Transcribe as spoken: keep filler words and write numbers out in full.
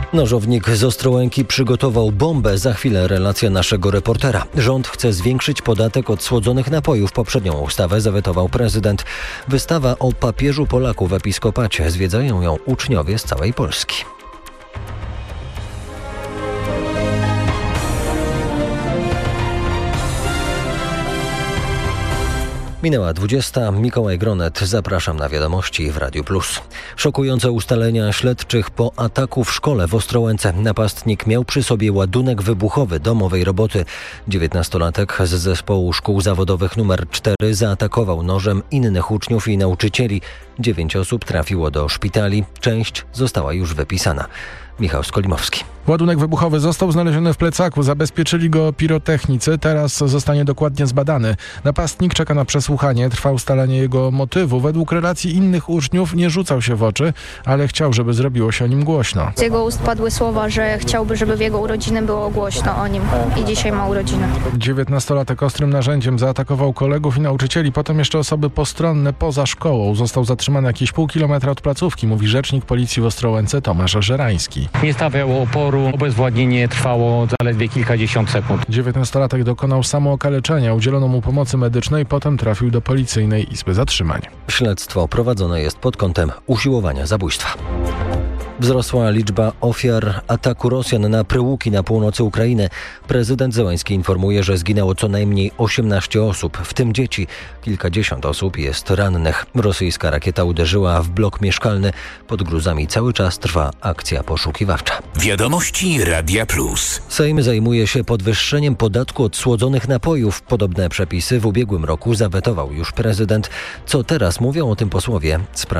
Nożownik z Ostrołęki przygotował bombę. Za chwilę relacja naszego reportera. Rząd chce zwiększyć podatek od słodzonych napojów. Poprzednią ustawę zawetował prezydent. Wystawa o papieżu Polaków w episkopacie. Zwiedzają ją uczniowie z całej Polski. Minęła dwudziesta. Mikołaj Gronet. Zapraszam na wiadomości w Radiu Plus. Szokujące ustalenia śledczych po ataku w szkole w Ostrołęce. Napastnik miał przy sobie ładunek wybuchowy domowej roboty. dziewiętnastolatek z zespołu szkół zawodowych numer cztery zaatakował nożem innych uczniów i nauczycieli. Dziewięć osób trafiło do szpitali. Część została już wypisana. Michał Skolimowski. Ładunek wybuchowy został znaleziony w plecaku. Zabezpieczyli go pirotechnicy. Teraz zostanie dokładnie zbadany. Napastnik czeka na przesłuchanie. Trwa ustalenie jego motywu. Według relacji innych uczniów nie rzucał się w oczy, ale chciał, żeby zrobiło się o nim głośno. Z jego ust padły słowa, że chciałby, żeby w jego urodziny było głośno o nim. I dzisiaj ma urodziny. dziewiętnastolatek ostrym narzędziem zaatakował kolegów i nauczycieli. Potem jeszcze osoby postronne poza szkołą. Został zatrzymany jakieś pół kilometra od placówki, mówi rzecznik policji w Ostrołęce Tomasz Żerański. Nie stawiał oporu, obezwładnienie trwało zaledwie kilkadziesiąt sekund. dziewiętnastolatek dokonał samookaleczenia, udzielono mu pomocy medycznej, potem trafił do policyjnej izby zatrzymań. Śledztwo prowadzone jest pod kątem usiłowania zabójstwa. Wzrosła liczba ofiar ataku Rosjan na Pryłuki na północy Ukrainy. Prezydent Zełenski informuje, że zginęło co najmniej osiemnaście osób, w tym dzieci. Kilkadziesiąt osób jest rannych. Rosyjska rakieta uderzyła w blok mieszkalny. Pod gruzami cały czas trwa akcja poszukiwawcza. Wiadomości Radia Plus. Sejm zajmuje się podwyższeniem podatku od słodzonych napojów. Podobne przepisy w ubiegłym roku zawetował już prezydent. Co teraz mówią o tym posłowie?